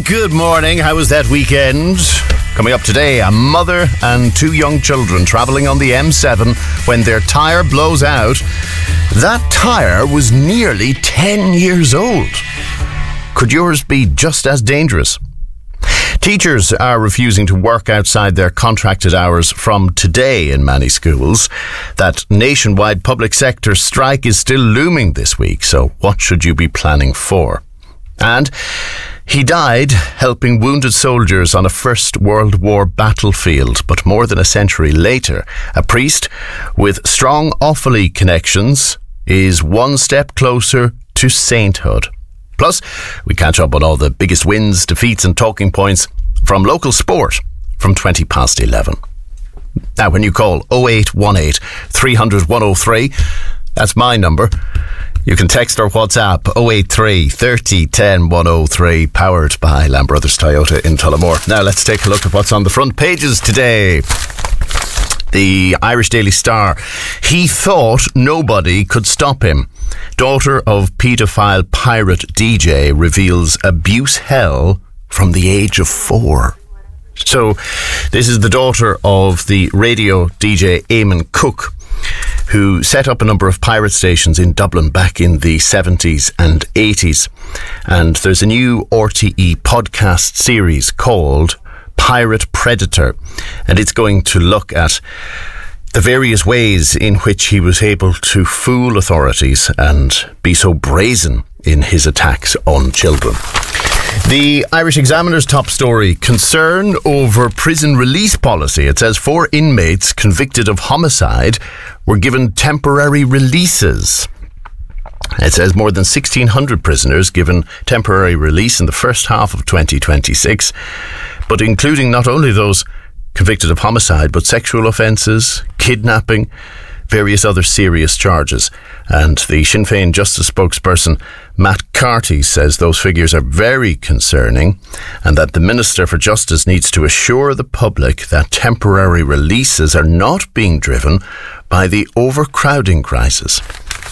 good morning. How was that weekend? Coming up today, a mother and two young children travelling on the M7 when their tyre blows out. That tyre was nearly 10 years old. Could yours be just as dangerous? Teachers are refusing to work outside their contracted hours from today in many schools. That nationwide public sector strike is still looming this week, so what should you be planning for? And he died helping wounded soldiers on a First World War battlefield, but more than a century later, a priest with strong Offaly connections is one step closer to sainthood. Plus, we catch up on all the biggest wins, defeats and talking points from local sport from 20 past 11. Now, when you call 0818 300 103, that's my number. You can text or WhatsApp 083 30 10 103, powered by Lamb Brothers Toyota in Tullamore. Now, let's take a look at what's on the front pages today. The Irish Daily Star. He thought nobody could stop him. Daughter of paedophile pirate DJ reveals abuse hell from the age of 4. So, this is the daughter of the radio DJ Eamon Cook, who set up a number of pirate stations in Dublin back in the 70s and 80s. And there's a new RTE podcast series called Pirate Predator, and it's going to look at the various ways in which he was able to fool authorities and be so brazen in his attacks on children. The Irish Examiner's top story, concern over prison release policy. It says 4 inmates convicted of homicide were given temporary releases. It says more than 1,600 prisoners given temporary release in the first half of 2026, but including not only those convicted of homicide, but sexual offences, kidnapping, various other serious charges. And the Sinn Féin Justice spokesperson Matt Carty says those figures are very concerning and that the Minister for Justice needs to assure the public that temporary releases are not being driven by the overcrowding crisis.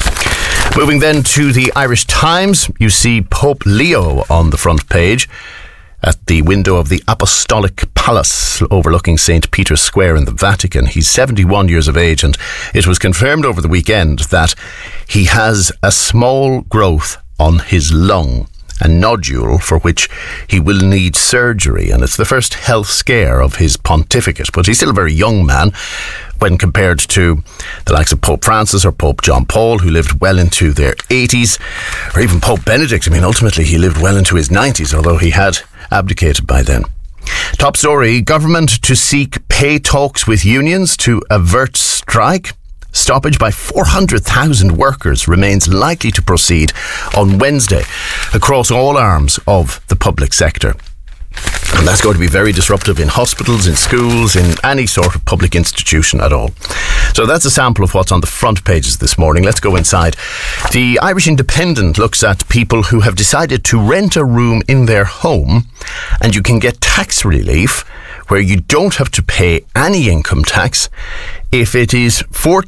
Moving then to the Irish Times, you see Pope Leo on the front page at the window of the Apostolic Palace overlooking St. Peter's Square in the Vatican. He's 71 years of age, and it was confirmed over the weekend that he has a small growth on his lung, a nodule for which he will need surgery, and it's the first health scare of his pontificate. But he's still a very young man when compared to the likes of Pope Francis or Pope John Paul, who lived well into their 80s, or even Pope Benedict. I mean, ultimately he lived well into his 90s, although he had abdicated by then. Top story, government to seek pay talks with unions to avert strike. Stoppage by 400,000 workers remains likely to proceed on Wednesday across all arms of the public sector. And that's going to be very disruptive in hospitals, in schools, in any sort of public institution at all. So that's a sample of what's on the front pages this morning. Let's go inside. The Irish Independent looks at people who have decided to rent a room in their home, and you can get tax relief where you don't have to pay any income tax if it is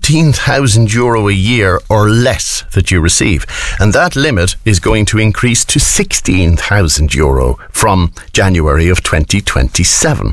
€14,000 a year or less that you receive. And that limit is going to increase to €16,000 from January of 2027.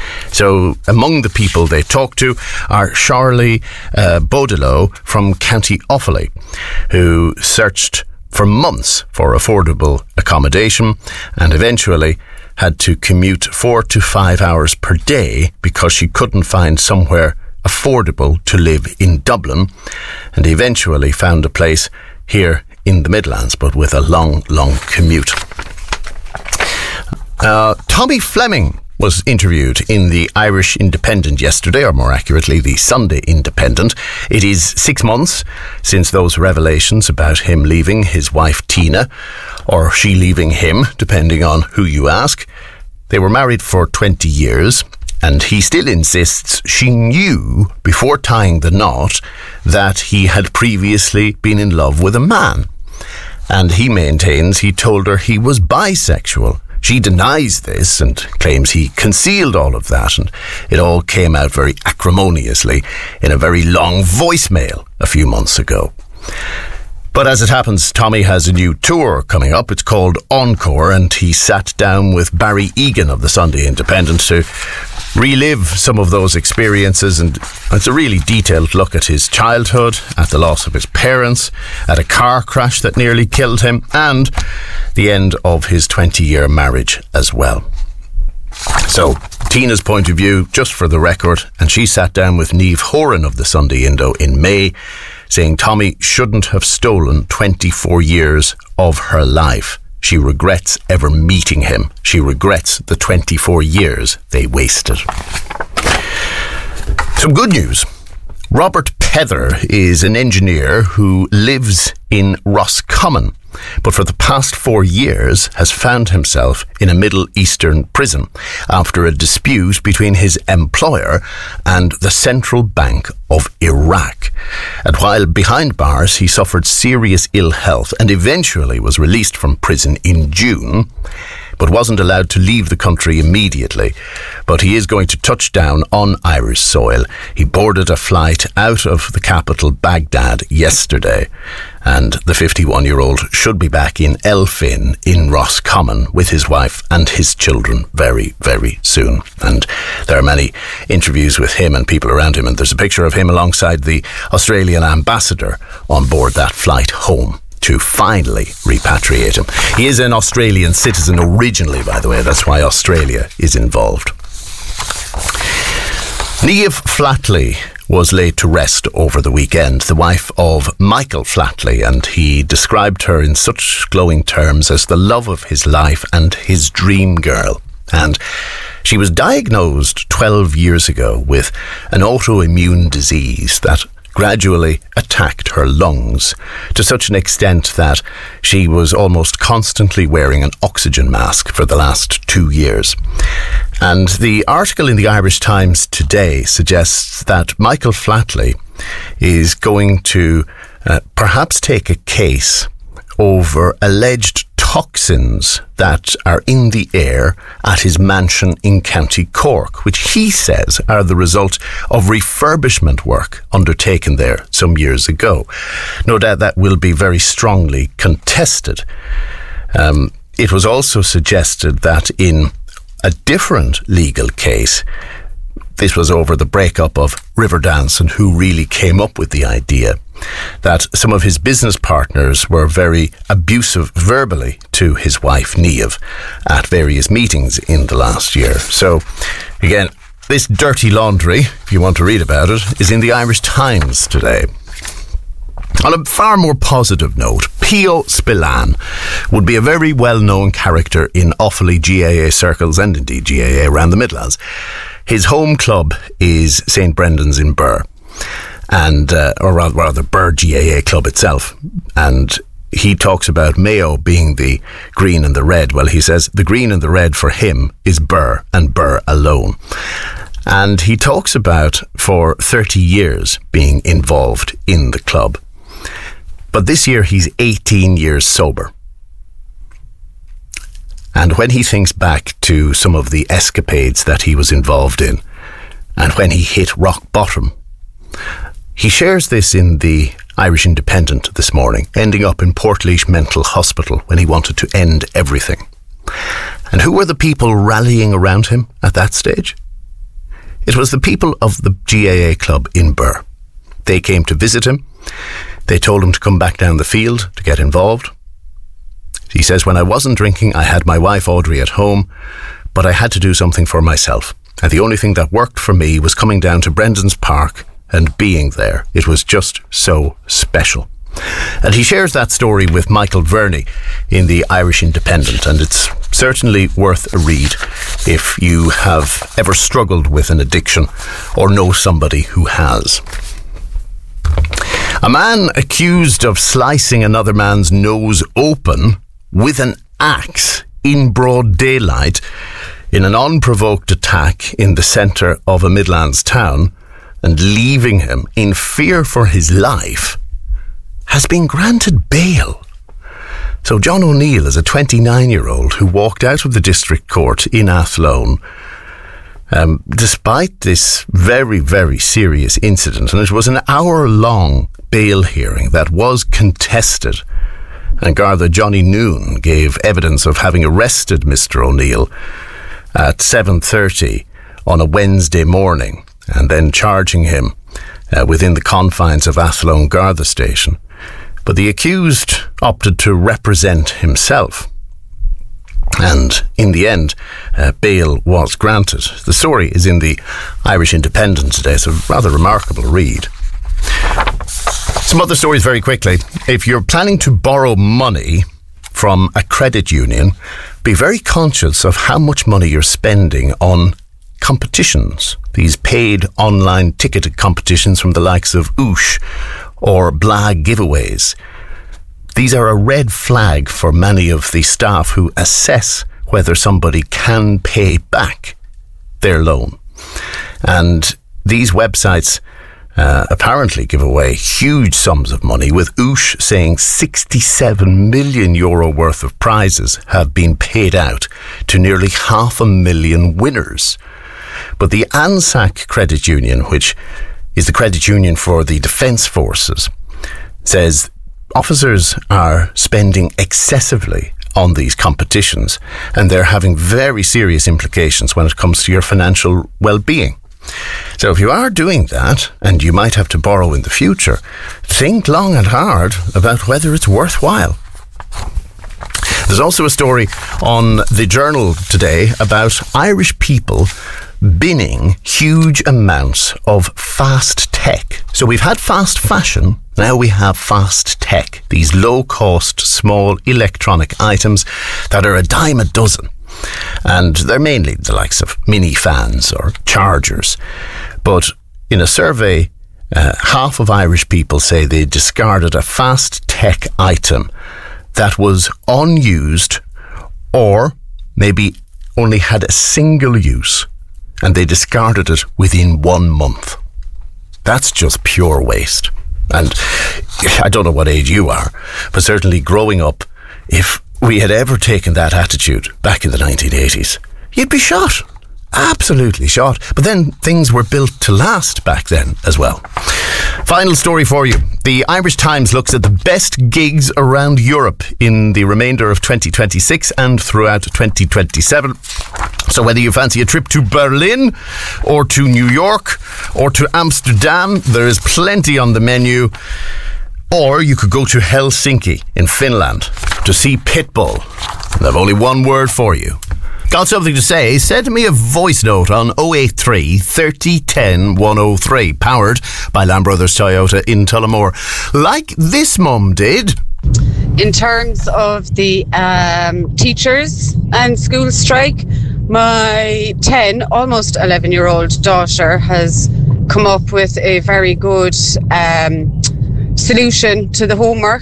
So among the people they talk to are Charlie Baudelot from County Offaly, who searched for months for affordable accommodation and eventually had to commute 4 to 5 hours per day because she couldn't find somewhere affordable to live in Dublin, and eventually found a place here in the Midlands, but with a long commute. Tommy Fleming was interviewed in the Irish Independent yesterday, or more accurately, the Sunday Independent. It is 6 months since those revelations about him leaving his wife Tina, or she leaving him, depending on who you ask. They were married for 20 years, and he still insists she knew before tying the knot that he had previously been in love with a man. And he maintains he told her he was bisexual. She denies this and claims he concealed all of that, and it all came out very acrimoniously in a very long voicemail a few months ago. But as it happens, Tommy has a new tour coming up. It's called Encore, and he sat down with Barry Egan of the Sunday Independent to relive some of those experiences, and it's a really detailed look at his childhood, at the loss of his parents, at a car crash that nearly killed him, and the end of his 20-year marriage as well. So, Tina's point of view, just for the record, and she sat down with Niamh Horan of the Sunday Indo in May, saying Tommy shouldn't have stolen 24 years of her life. She regrets ever meeting him. She regrets the 24 years they wasted. Some good news. Robert Pether is an engineer who lives in Roscommon, but for the past 4 years has found himself in a Middle Eastern prison after a dispute between his employer and the Central Bank of Iraq. And while behind bars, he suffered serious ill health and eventually was released from prison in June, but wasn't allowed to leave the country immediately. But he is going to touch down on Irish soil. He boarded a flight out of the capital, Baghdad, yesterday, and the 51-year-old should be back in Elphin in Roscommon with his wife and his children very, very soon. And there are many interviews with him and people around him, and there's a picture of him alongside the Australian ambassador on board that flight home to finally repatriate him. He is an Australian citizen originally, by the way. That's why Australia is involved. Niamh Flatley was laid to rest over the weekend, the wife of Michael Flatley, and he described her in such glowing terms as the love of his life and his dream girl. And she was diagnosed 12 years ago with an autoimmune disease that gradually attacked her lungs to such an extent that she was almost constantly wearing an oxygen mask for the last 2 years. And the article in the Irish Times today suggests that Michael Flatley is going to perhaps take a case over alleged toxins that are in the air at his mansion in County Cork, which he says are the result of refurbishment work undertaken there some years ago. No doubt that will be very strongly contested. It was also suggested that in a different legal case, this was over the breakup of Riverdance and who really came up with the idea, that some of his business partners were very abusive verbally to his wife Niamh at various meetings in the last year. So again, this dirty laundry, if you want to read about it, is in the Irish Times today. On a far more positive note, Pio Spillane would be a very well-known character in Offaly GAA circles and indeed GAA around the Midlands. His home club is St Brendan's in Birr, and or rather Birr GAA club itself. And he talks about Mayo being the green and the red. Well, he says the green and the red for him is Birr and Birr alone. And he talks about for 30 years being involved in the club. But this year he's 18 years sober. And when he thinks back to some of the escapades that he was involved in, and when he hit rock bottom, he shares this in the Irish Independent this morning, ending up in Portlaoise Mental Hospital when he wanted to end everything. And who were the people rallying around him at that stage? It was the people of the GAA club in Birr. They came to visit him. They told him to come back down the field to get involved. He says, when I wasn't drinking, I had my wife Audrey at home, but I had to do something for myself. And the only thing that worked for me was coming down to Brendan's Park and being there. It was just so special. And he shares that story with Michael Verney in the Irish Independent, and it's certainly worth a read if you have ever struggled with an addiction or know somebody who has. A man accused of slicing another man's nose open with an axe in broad daylight in an unprovoked attack in the centre of a Midlands town and leaving him in fear for his life has been granted bail. So John O'Neill is a 29-year-old who walked out of the district court in Athlone Despite this very, very serious incident, and it was an hour-long bail hearing that was contested, and Garda Johnny Noon gave evidence of having arrested Mr. O'Neill at 7:30 on a Wednesday morning and then charging him within the confines of Athlone Garda Station. But the accused opted to represent himself. And in the end, bail was granted. The story is in the Irish Independent today. It's a rather remarkable read. Some other stories very quickly. If you're planning to borrow money from a credit union, be very conscious of how much money you're spending on competitions. These paid online ticketed competitions from the likes of Oosh or Blag giveaways. These are a red flag for many of the staff who assess whether somebody can pay back their loan. And these websites apparently give away huge sums of money, with Oosh saying €67 million worth of prizes have been paid out to nearly 500,000 winners. But the ANZAC Credit Union, which is the credit union for the Defence Forces, says officers are spending excessively on these competitions, and they're having very serious implications when it comes to your financial well-being. So if you are doing that, and you might have to borrow in the future, think long and hard about whether it's worthwhile. There's also a story on the Journal today about Irish people binning huge amounts of fast tech. So we've had fast fashion, now we have fast tech, these low-cost, small electronic items that are a dime a dozen. And they're mainly the likes of mini fans or chargers. But in a survey, half of Irish people say they discarded a fast tech item that was unused or maybe only had a single use, and they discarded it within 1 month. That's just pure waste. And I don't know what age you are, but certainly growing up, if we had ever taken that attitude back in the 1980s, you'd be shot. Absolutely shot. But then things were built to last back then as well. Final story for you. The Irish Times looks at the best gigs around Europe in the remainder of 2026 and throughout 2027. So whether you fancy a trip to Berlin or to New York or to Amsterdam, there is plenty on the menu. Or you could go to Helsinki in Finland to see Pitbull. And I've only one word for you. Got something to say? Send me a voice note on 083 30 10 103, powered by Lamb Brothers Toyota in Tullamore. Like this mum did. In terms of the teachers and school strike, my 10, almost 11-year-old daughter has come up with a very good solution to the homework.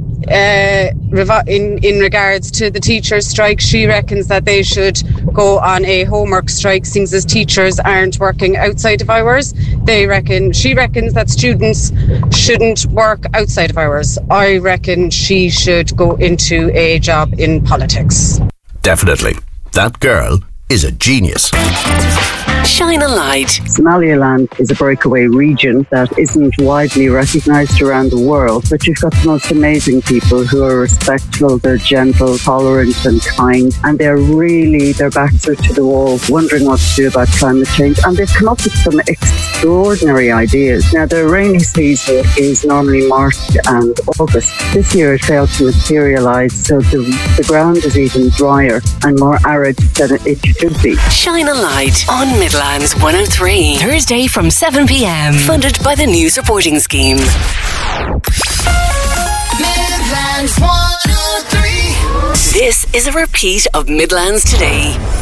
In regards to the teachers' strike, she reckons that they should go on a homework strike since as teachers aren't working outside of hours. She reckons that students shouldn't work outside of hours. I reckon she should go into a job in politics. Definitely. That girl is a genius. Shine a light. Somaliland is a breakaway region that isn't widely recognised around the world, but you've got the most amazing people who are respectful, they're gentle, tolerant and kind, and their backs are to the wall, wondering what to do about climate change, and they've come up with some extraordinary ideas. Now, the rainy season is normally March and August. This year it failed to materialise, so the ground is even drier and more arid than it should be. Shine a light on Midlands 103. Thursday from 7 p.m. Funded by the News Reporting Scheme. Midlands 103. This is a repeat of Midlands Today.